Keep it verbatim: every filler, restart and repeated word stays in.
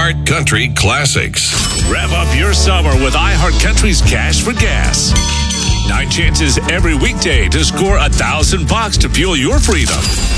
iHeart Country Classics. Rev up your summer with iHeart Country's Cash for Gas. Nine chances every weekday to score a thousand bucks to fuel your freedom.